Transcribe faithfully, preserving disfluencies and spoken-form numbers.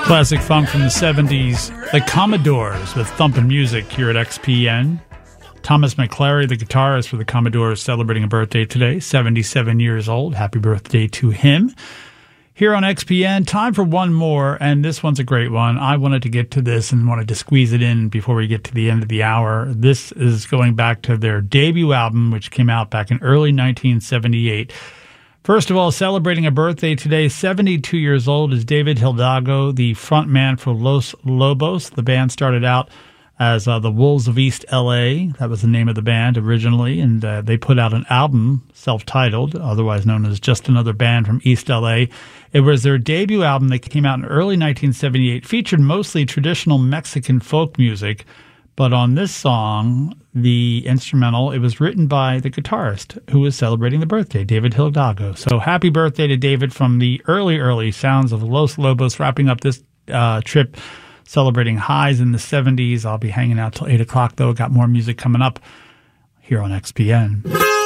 Classic funk from the seventies. The Commodores with Thumpin' Music here at X P N. Thomas McClary, the guitarist for the Commodores, celebrating a birthday today, seventy-seven years old. Happy birthday to him. Here on X P N, time for one more, and this one's a great one. I wanted to get to this and wanted to squeeze it in before we get to the end of the hour. This is going back to their debut album, which came out back in early nineteen seventy-eight. First of all, celebrating a birthday today, seventy-two years old, is David Hidalgo, the frontman for Los Lobos. The band started out as uh, the Wolves of East L A. That was the name of the band originally, and uh, they put out an album self-titled, otherwise known as Just Another Band from East L A. It was their debut album that came out in early nineteen seventy-eight, featured mostly traditional Mexican folk music. But on this song, the instrumental, it was written by the guitarist who was celebrating the birthday, David Hidalgo. So happy birthday to David from the early, early sounds of Los Lobos, wrapping up this uh, trip, celebrating highs in the seventies. I'll be hanging out till eight o'clock, though. Got more music coming up here on X P N.